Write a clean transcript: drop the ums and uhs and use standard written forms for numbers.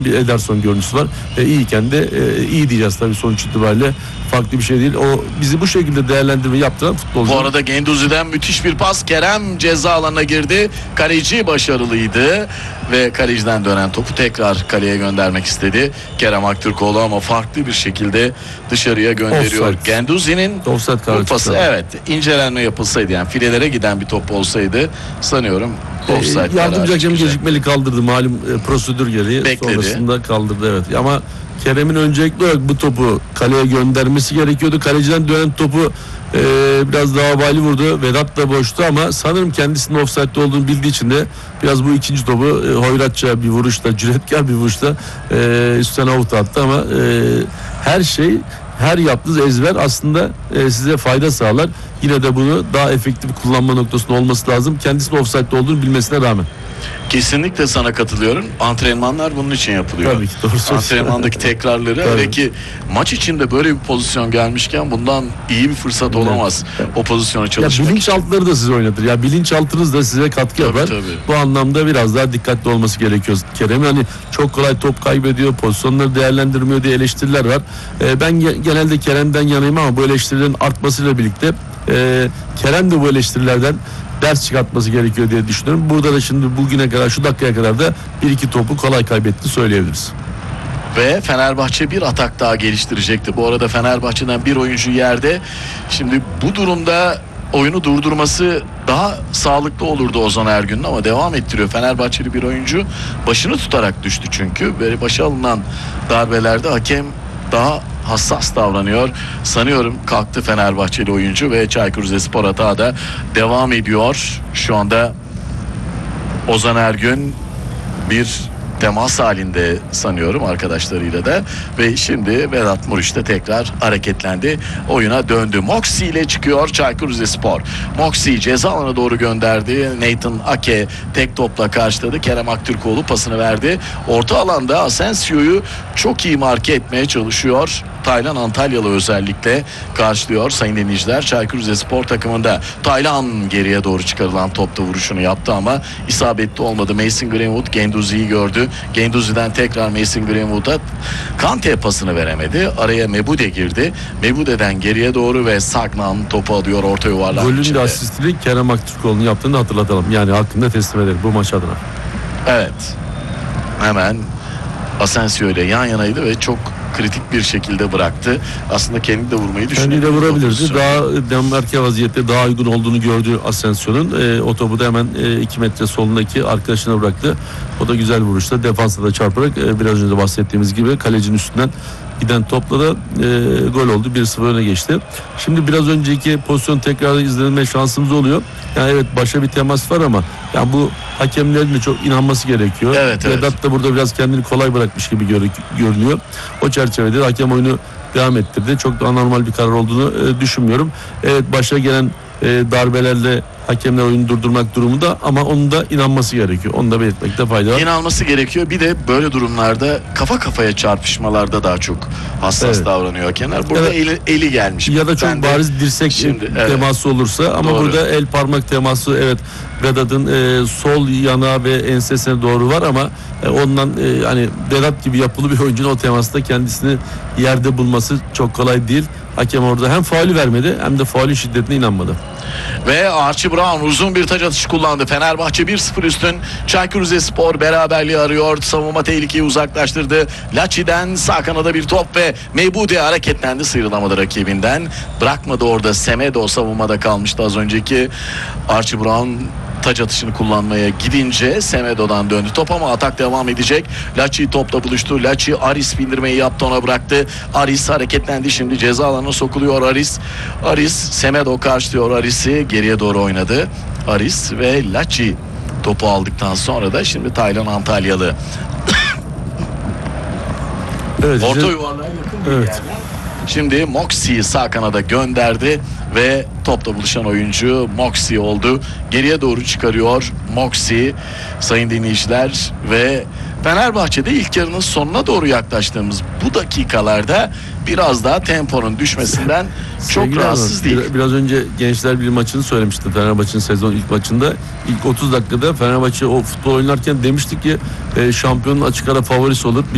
bir Ederson görüntüsü var. İyiyken de iyi diyeceğiz tabii sonuç itibariyle. Farklı bir şey değil. O bizi bu şekilde değerlendirme yaptıran futbolcu. Bu arada Genduzi'den müthiş bir pas. Kerem ceza alanına girdi. Kaleci başarılıydı ve kaleciden dönen topu tekrar kaleye göndermek istedi Kerem Aktürkoğlu ama farklı bir şekilde dışarıya gönderiyor. Offside. Genduzi'nin bu pası evet incelenme yapılsaydı, yani filelere giden bir top olsaydı sanıyorum offside. Yardımcı hakem gecikmeli kaldırdı malum prosedür gereği. Bekledi. Sonrasında kaldırdı evet. Ama Kerem'in öncelikli olarak bu topu kaleye göndermesi gerekiyordu. Kaleciden dönen topu biraz daha vali vurdu. Vedat da boştu ama sanırım kendisinin offside'de olduğunu bildiği için de biraz bu ikinci topu hoyratça bir vuruşta, cüretkar bir vuruşta üstten avuta attı ama her yaptığınız ezber aslında size fayda sağlar. Yine de bunu daha efektif kullanma noktasında olması lazım. Kendisinin offside'de olduğunu bilmesine rağmen. Kesinlikle sana katılıyorum. Antrenmanlar bunun için yapılıyor. Tabii ki, doğru söylüyorsun. Antrenmandaki tekrarları Tabii. ve ki maç içinde böyle bir pozisyon gelmişken bundan iyi bir fırsat olamaz. O pozisyona çalışmak. Ya bilinçaltıları da size oynatır. Ya bilinçaltınız da size katkı yapar. Tabii. Bu anlamda biraz daha dikkatli olması gerekiyor Kerem. Yani çok kolay top kaybediyor, pozisyonları değerlendirmiyor diye eleştiriler var. Ben genelde Kerem'den yanayım ama bu eleştirilerin artmasıyla birlikte Kerem de bu eleştirilerden ders çıkartması gerekiyor diye düşünüyorum. Burada da şimdi bugüne kadar şu dakikaya kadar da bir iki topu kolay kaybetti söyleyebiliriz. Ve Fenerbahçe bir atak daha geliştirecekti. Bu arada Fenerbahçe'den bir oyuncu yerde. Şimdi bu durumda oyunu durdurması daha sağlıklı olurdu Ozan Ergün'ün ama devam ettiriyor. Fenerbahçeli bir oyuncu başını tutarak düştü çünkü. Böyle başa alınan darbelerde hakem daha hassas davranıyor. Sanıyorum kalktı Fenerbahçeli oyuncu ve Çaykur Rizespor hata da devam ediyor. Şu anda Ozan Ergün bir temas halinde sanıyorum arkadaşlarıyla da ve şimdi Vedat Muriç de tekrar hareketlendi. Oyuna döndü. Moxie ile çıkıyor Çaykur Rizespor. Moxie ceza alanına doğru gönderdi. Nathan Ake tek topla karşıladı. Kerem Aktürkoğlu pasını verdi. Orta alanda Asensio'yu çok iyi marke etmeye çalışıyor. Taylan Antalyalı özellikle karşılıyor sayın dinleyiciler. Çaykur Rizespor takımında Taylan geriye doğru çıkarılan topta vuruşunu yaptı ama isabetli olmadı. Mason Greenwood Genduzi'yi gördü. Genduzi'den tekrar Mason Greenwood'a Kante pasını veremedi. Araya Mebude girdi. Mebude'den geriye doğru ve Sagnan topu alıyor orta yuvarlak Golün içinde. de asistini Kerem Aktürkoğlu'nun yaptığını hatırlatalım. Yani hakkında teslim eder bu maç adına. Evet. Hemen Asensio ile yan yanaydı ve çok kritik bir şekilde bıraktı. Aslında kendi de vurmayı düşünüyordu. Kendi de vurabilirdi. Daha demarke vaziyette daha uygun olduğunu gördü Asensio'nun. O topu da hemen 2 metre solundaki arkadaşına bıraktı. O da güzel vuruşta. Defansa da çarparak biraz önce bahsettiğimiz gibi kalecinin üstünden giden topla da gol oldu. 1-0 öne geçti. Şimdi biraz önceki pozisyon tekrar izlenme şansımız oluyor. Yani evet başa bir temas var ama yani bu hakemlerin de çok inanması gerekiyor. Evet. Vedat da burada biraz kendini kolay bırakmış gibi görünüyor. O çerçevede hakem oyunu devam ettirdi. Çok da anormal bir karar olduğunu düşünmüyorum. Evet başa gelen darbelerle hakemler oyunu durdurmak durumunda ama onun da inanması gerekiyor. Onu da belirtmekte fayda var. İnanması gerekiyor. Bir de böyle durumlarda kafa kafaya çarpışmalarda daha çok hassas davranıyor hakemler. Burada eli gelmiş. Ya da çok bariz dirsek teması olursa ama doğru. Burada el parmak teması evet Vedat'ın sol yana ve ensesine doğru var ama ondan hani Vedat gibi yapılı bir oyuncunun o temasta kendisini yerde bulması çok kolay değil. Hakem orada hem faulü vermedi hem de faulün şiddetine inanmadı. Ve Archie Brown uzun bir taç atışı kullandı. Fenerbahçe 1-0 üstün. Çaykur Rizespor beraberliği arıyor. Savunma tehlikeyi uzaklaştırdı. Lachi'den sağ kanada bir top ve Mebude hareketlendi. Sıyrılamadı rakibinden. Bırakmadı orada. Semedo savunmada kalmıştı az önceki. Archie Brown taç atışını kullanmaya gidince Semedo'dan döndü top ama atak devam edecek. Lachi topla buluştu. Lachi Aris bindirmeyi yaptı, ona bıraktı. Aris hareketlendi, şimdi ceza alanına sokuluyor Aris Semedo karşılıyor Aris'i, geriye doğru oynadı. Aris ve Lachi topu aldıktan sonra da şimdi Taylan Antalyalı evet, orta yuvarlığa yakın bir yerden. Şimdi Moxie'yi sağ kanada gönderdi ve topla buluşan oyuncu Moxie oldu. Geriye doğru çıkarıyor Moxie sayın dinleyiciler ve Fenerbahçe'de ilk yarının sonuna doğru yaklaştığımız bu dakikalarda biraz daha temponun düşmesinden çok rahatsız değil. Biraz önce Gençler Birliği maçını söylemişti. Fenerbahçe'nin sezon ilk maçında. İlk 30 dakikada Fenerbahçe o futbol oynarken demiştik ki şampiyonun açık ara favorisi olur.